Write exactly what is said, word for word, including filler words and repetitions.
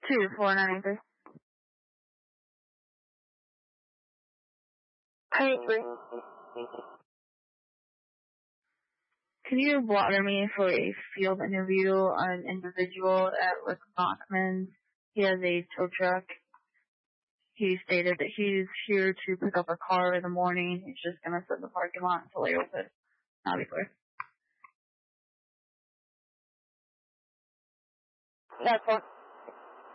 Two four nine three. Hey, three. Could you water me for a field interview on an individual at Rick Bachman's? He has a tow truck. He stated that he's here to pick up a car in the morning. He's just going to sit in the parking lot until they open. I'll be clear. That's one.